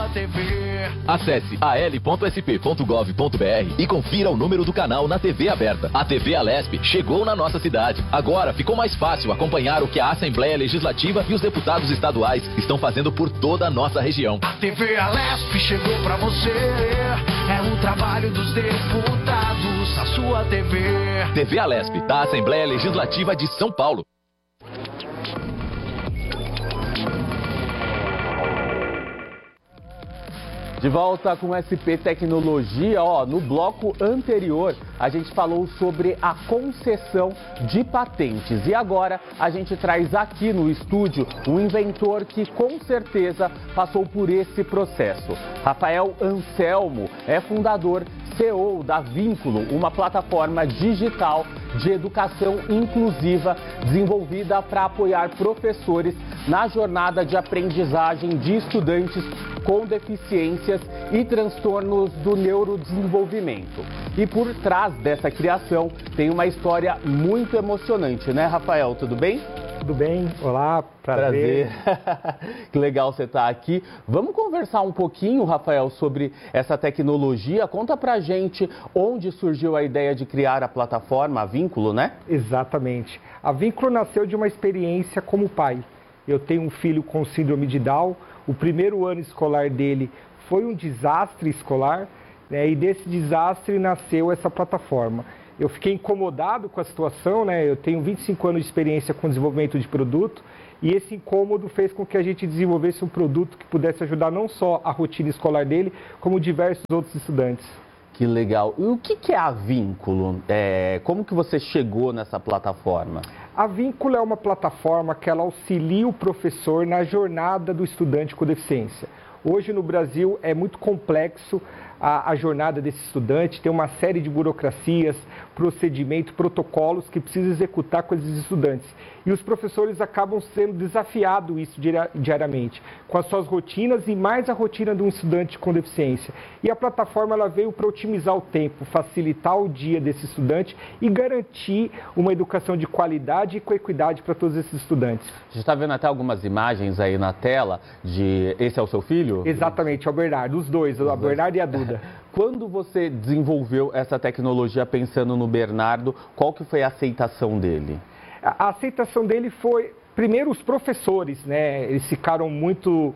sua TV. Acesse al.sp.gov.br e confira o número do canal na TV aberta. A TV Alesp chegou na nossa cidade. Agora ficou mais fácil acompanhar o que a Assembleia Legislativa e os deputados estaduais estão fazendo por toda a nossa região. A TV Alesp chegou pra você. É um trabalho dos deputados, a sua TV. TV Alesp, da Assembleia Legislativa de São Paulo. De volta com SP Tecnologia, no bloco anterior a gente falou sobre a concessão de patentes e agora a gente traz aqui no estúdio um inventor que com certeza passou por esse processo. Rafael Anselmo é fundador, CEO da Vínculo, uma plataforma digital de educação inclusiva desenvolvida para apoiar professores na jornada de aprendizagem de estudantes com deficiências e transtornos do neurodesenvolvimento. E por trás dessa criação tem uma história muito emocionante, né, Rafael? Tudo bem? Tudo bem, olá, prazer. Que legal você estar aqui. Vamos conversar um pouquinho, Rafael, sobre essa tecnologia. Conta pra gente onde surgiu a ideia de criar a plataforma, a Vínculo, né? Exatamente. A Vínculo nasceu de uma experiência como pai. Eu tenho um filho com síndrome de Down. O primeiro ano escolar dele foi um desastre escolar, né? E desse desastre nasceu essa plataforma. Eu fiquei incomodado com a situação, né? Eu tenho 25 anos de experiência com desenvolvimento de produto e esse incômodo fez com que a gente desenvolvesse um produto que pudesse ajudar não só a rotina escolar dele, como diversos outros estudantes. Que legal. E o que é a Vínculo? Como que você chegou nessa plataforma? A Vínculo é uma plataforma que ela auxilia o professor na jornada do estudante com deficiência. Hoje no Brasil é muito complexo a jornada desse estudante, tem uma série de burocracias, procedimentos, protocolos que precisa executar com esses estudantes. E os professores acabam sendo desafiados isso diariamente, com as suas rotinas e mais a rotina de um estudante com deficiência. E a plataforma ela veio para otimizar o tempo, facilitar o dia desse estudante e garantir uma educação de qualidade e com equidade para todos esses estudantes. A gente está vendo até algumas imagens aí na tela de... Esse é o seu filho? Exatamente, é o Bernardo, os dois, a Bernardo e a Duda. Quando você desenvolveu essa tecnologia pensando no Bernardo, qual que foi a aceitação dele? A aceitação dele foi, primeiro, os professores, né? Eles ficaram muito...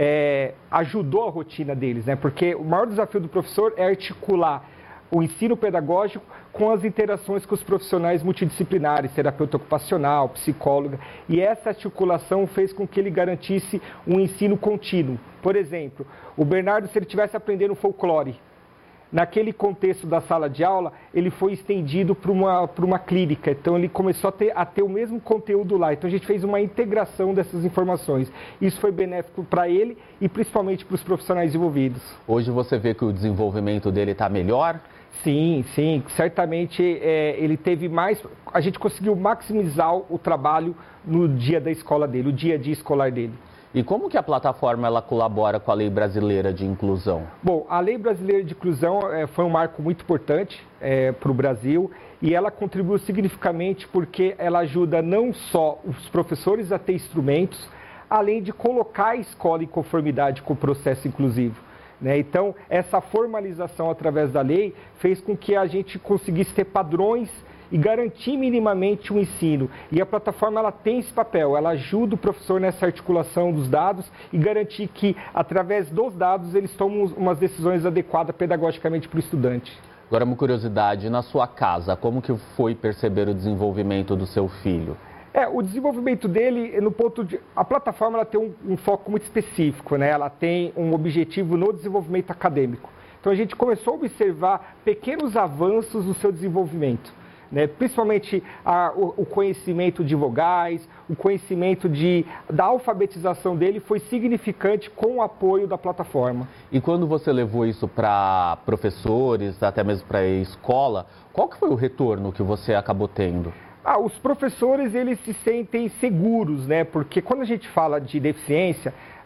ajudou a rotina deles, né? Porque o maior desafio do professor é articular o ensino pedagógico com as interações com os profissionais multidisciplinares, terapeuta ocupacional, psicóloga, e essa articulação fez com que ele garantisse um ensino contínuo. Por exemplo, o Bernardo, se ele estivesse aprendendo folclore, naquele contexto da sala de aula, ele foi estendido para uma clínica, então ele começou a ter o mesmo conteúdo lá. Então a gente fez uma integração dessas informações. Isso foi benéfico para ele e principalmente para os profissionais envolvidos. Hoje você vê que o desenvolvimento dele está melhor? Sim, certamente ele teve mais, a gente conseguiu maximizar o trabalho no dia da escola dele, o dia a dia escolar dele. E como que a plataforma ela colabora com a Lei Brasileira de Inclusão? Bom, a Lei Brasileira de Inclusão foi um marco muito importante para o Brasil e ela contribuiu significativamente porque ela ajuda não só os professores a ter instrumentos, além de colocar a escola em conformidade com o processo inclusivo. Então, essa formalização através da lei fez com que a gente conseguisse ter padrões e garantir minimamente o ensino. E a plataforma ela tem esse papel, ela ajuda o professor nessa articulação dos dados e garantir que, através dos dados, eles tomam umas decisões adequadas pedagogicamente para o estudante. Agora, uma curiosidade, na sua casa, como que foi perceber o desenvolvimento do seu filho? O desenvolvimento dele, no ponto de... A plataforma ela tem um foco muito específico, né? Ela tem um objetivo no desenvolvimento acadêmico. Então, a gente começou a observar pequenos avanços no seu desenvolvimento, né? Principalmente o conhecimento de vogais, o conhecimento da alfabetização dele foi significante com o apoio da plataforma. E quando você levou isso para professores, até mesmo para a escola, qual que foi o retorno que você acabou tendo? Os professores, eles se sentem seguros, né? Porque quando a gente fala de deficiência,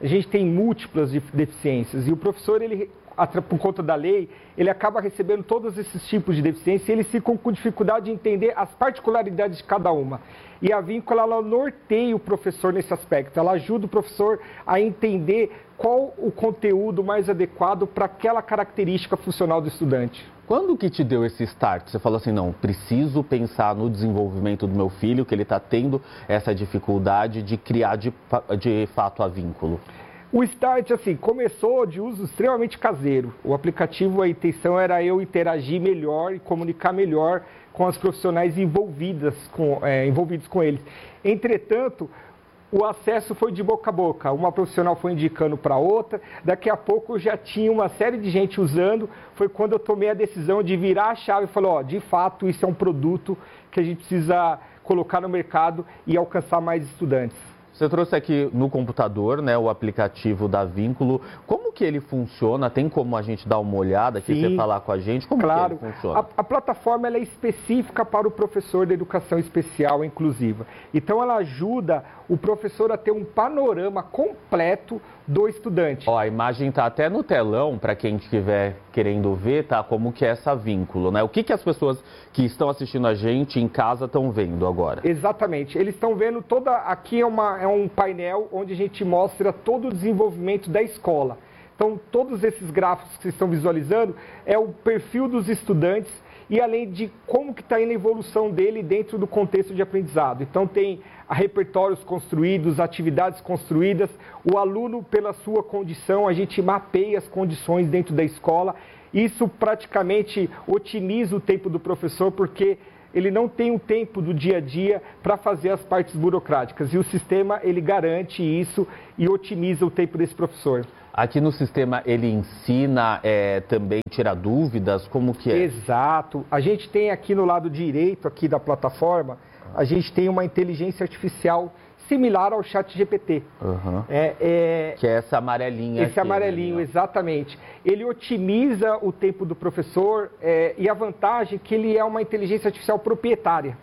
a gente tem múltiplas deficiências e o professor, ele, por conta da lei, ele acaba recebendo todos esses tipos de deficiência e eles ficam com dificuldade de entender as particularidades de cada uma. E a Víncula, ela norteia o professor nesse aspecto, ela ajuda o professor a entender qual o conteúdo mais adequado para aquela característica funcional do estudante. Quando que te deu esse start? Você falou assim, não, preciso pensar no desenvolvimento do meu filho, que ele está tendo essa dificuldade de criar de fato a Vínculo. O start, assim, começou de uso extremamente caseiro. O aplicativo, a intenção era eu interagir melhor e comunicar melhor com os profissionais envolvidos com eles. Entretanto, o acesso foi de boca a boca. Uma profissional foi indicando para outra, daqui a pouco já tinha uma série de gente usando. Foi quando eu tomei a decisão de virar a chave e falar, ó, de fato, isso é um produto que a gente precisa colocar no mercado e alcançar mais estudantes. Você trouxe aqui no computador, né, o aplicativo da Vínculo. Como que ele funciona? Tem como a gente dar uma olhada aqui, você falar com a gente? Como claro, que ele funciona? A plataforma ela é específica para o professor de educação especial inclusiva. Então, ela ajuda o professor a ter um panorama completo do estudante. Ó, a imagem está até no telão, para quem estiver querendo ver, tá? Como que é essa Vínculo, né? O que as pessoas que estão assistindo a gente em casa estão vendo agora? Exatamente. Eles estão vendo aqui é um painel onde a gente mostra todo o desenvolvimento da escola. Então, todos esses gráficos que vocês estão visualizando é o perfil dos estudantes e além de como que está indo a evolução dele dentro do contexto de aprendizado. Então, tem repertórios construídos, atividades construídas, o aluno, pela sua condição, a gente mapeia as condições dentro da escola. Isso praticamente otimiza o tempo do professor, porque ele não tem o tempo do dia a dia para fazer as partes burocráticas. E o sistema, ele garante isso e otimiza o tempo desse professor. Aqui no sistema ele ensina, também tira dúvidas, como que é? Exato. A gente tem aqui no lado direito aqui da plataforma, a gente tem uma inteligência artificial similar ao ChatGPT. Uhum. Que é essa amarelinha Esse aqui, amarelinho, né? Exatamente. Ele otimiza o tempo do professor e a vantagem é que ele é uma inteligência artificial proprietária.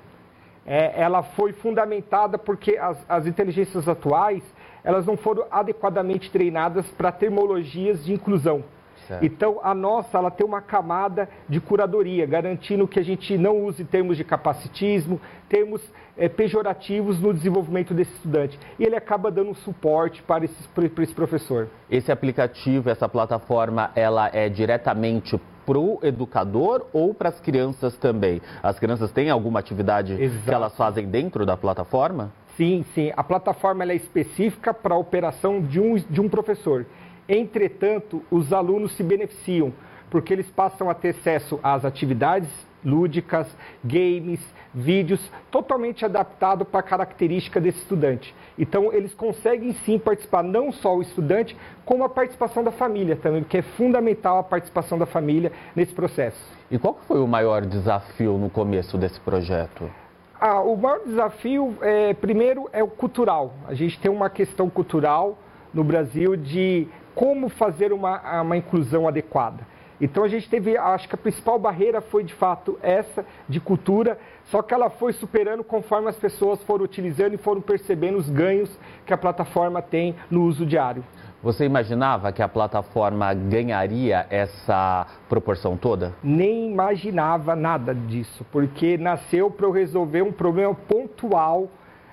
Ela foi fundamentada porque as inteligências atuais, elas não foram adequadamente treinadas para terminologias de inclusão. Certo. Então, a nossa, ela tem uma camada de curadoria, garantindo que a gente não use termos de capacitismo, termos pejorativos no desenvolvimento desse estudante. E ele acaba dando suporte para esse professor. Esse aplicativo, essa plataforma, ela é diretamente para o educador ou para as crianças também? As crianças têm alguma atividade que elas fazem dentro da plataforma? Sim, sim. A plataforma ela é específica para a operação de um professor. Entretanto, os alunos se beneficiam, porque eles passam a ter acesso às atividades lúdicas, games, vídeos, totalmente adaptado para a característica desse estudante. Então, eles conseguem sim participar, não só o estudante, como a participação da família também, porque é fundamental a participação da família nesse processo. E qual foi o maior desafio no começo desse projeto? O maior desafio, primeiro, é o cultural. A gente tem uma questão cultural no Brasil de como fazer uma inclusão adequada. Então, a gente teve, acho que a principal barreira foi, de fato, essa de cultura, só que ela foi superando conforme as pessoas foram utilizando e foram percebendo os ganhos que a plataforma tem no uso diário. Você imaginava que a plataforma ganharia essa proporção toda? Nem imaginava nada disso, porque nasceu para eu resolver um problema pontual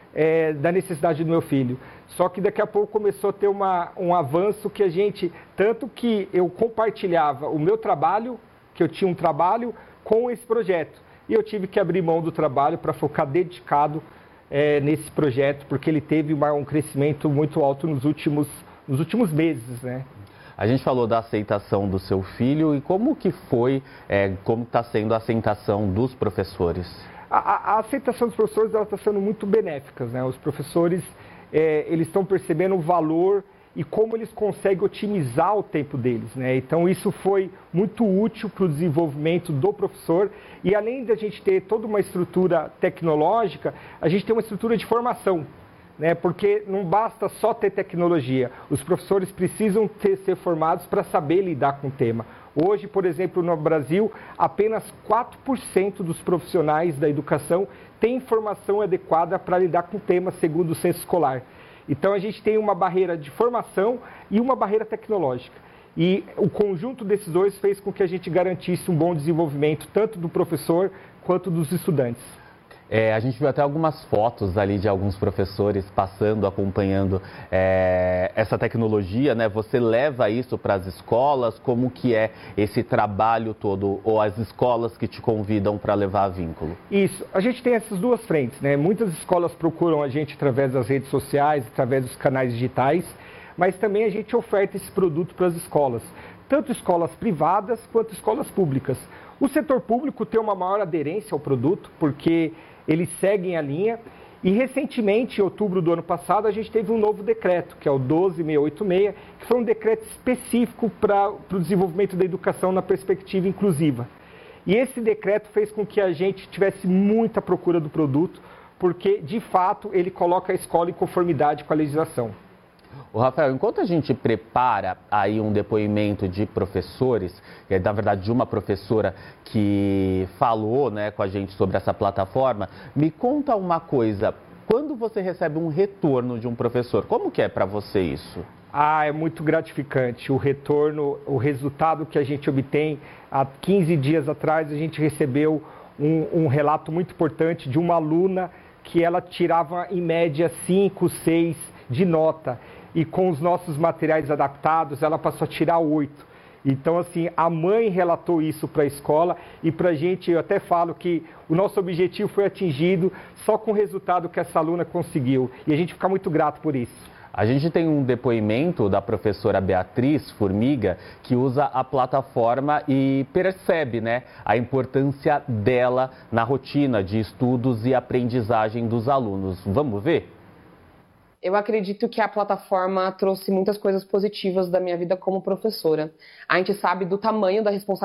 da necessidade do meu filho. Só que daqui a pouco começou a ter um avanço que tanto que eu compartilhava o meu trabalho, que eu tinha um trabalho, com esse projeto. E eu tive que abrir mão do trabalho para focar dedicado nesse projeto, porque ele teve um crescimento muito alto nos últimos meses, né? A gente falou da aceitação do seu filho e como que foi, como está sendo a aceitação dos professores? A aceitação dos professores está sendo muito benéfica, né? Os professores eles estão percebendo o valor e como eles conseguem otimizar o tempo deles, né? Então, isso foi muito útil para o desenvolvimento do professor. E além de a gente ter toda uma estrutura tecnológica, a gente tem uma estrutura de formação, né? Porque não basta só ter tecnologia. Os professores precisam ser formados para saber lidar com o tema. Hoje, por exemplo, no Brasil, apenas 4% dos profissionais da educação têm formação adequada para lidar com o tema segundo o censo escolar. Então a gente tem uma barreira de formação e uma barreira tecnológica. E o conjunto desses dois fez com que a gente garantisse um bom desenvolvimento, tanto do professor quanto dos estudantes. A gente viu até algumas fotos ali de alguns professores passando, acompanhando essa tecnologia, né? Você leva isso para as escolas? Como que é esse trabalho todo? Ou as escolas que te convidam para levar a Vínculo? Isso, a gente tem essas duas frentes, né? Muitas escolas procuram a gente através das redes sociais, através dos canais digitais, mas também a gente oferta esse produto para as escolas, tanto escolas privadas quanto escolas públicas. O setor público tem uma maior aderência ao produto, porque eles seguem a linha. E recentemente, em outubro do ano passado, a gente teve um novo decreto, que é o 12686, que foi um decreto específico para o desenvolvimento da educação na perspectiva inclusiva. E esse decreto fez com que a gente tivesse muita procura do produto, porque, de fato, ele coloca a escola em conformidade com a legislação. O Rafael, enquanto a gente prepara aí um depoimento de professores, na verdade de uma professora que falou, né, com a gente sobre essa plataforma, me conta uma coisa, quando você recebe um retorno de um professor, como que é para você isso? É muito gratificante. O retorno, o resultado que a gente obtém. Há 15 dias atrás, a gente recebeu um relato muito importante de uma aluna que ela tirava, em média, 5, 6 de nota. E com os nossos materiais adaptados, ela passou a tirar 8. Então, assim, a mãe relatou isso para a escola e para a gente, eu até falo que o nosso objetivo foi atingido só com o resultado que essa aluna conseguiu. E a gente fica muito grato por isso. A gente tem um depoimento da professora Beatriz Formiga, que usa a plataforma e percebe, né, a importância dela na rotina de estudos e aprendizagem dos alunos. Vamos ver? Eu acredito que a plataforma trouxe muitas coisas positivas da minha vida como professora. A gente sabe do tamanho da responsabilidade